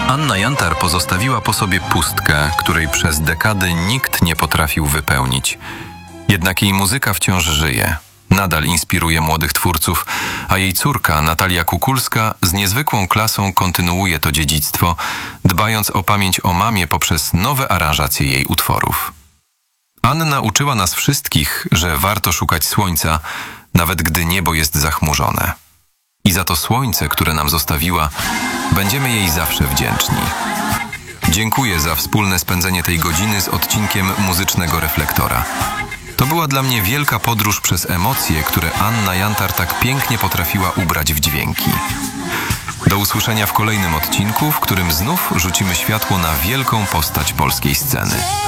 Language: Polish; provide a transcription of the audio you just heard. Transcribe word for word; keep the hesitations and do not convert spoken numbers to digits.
Anna Jantar pozostawiła po sobie pustkę, której przez dekady nikt nie potrafił wypełnić. Jednak jej muzyka wciąż żyje. Nadal inspiruje młodych twórców, a jej córka Natalia Kukulska z niezwykłą klasą kontynuuje to dziedzictwo, dbając o pamięć o mamie poprzez nowe aranżacje jej utworów. Anna uczyła nas wszystkich, że warto szukać słońca, nawet gdy niebo jest zachmurzone. I za to słońce, które nam zostawiła, będziemy jej zawsze wdzięczni. Dziękuję za wspólne spędzenie tej godziny z odcinkiem Muzycznego Reflektora. To była dla mnie wielka podróż przez emocje, które Anna Jantar tak pięknie potrafiła ubrać w dźwięki. Do usłyszenia w kolejnym odcinku, w którym znów rzucimy światło na wielką postać polskiej sceny.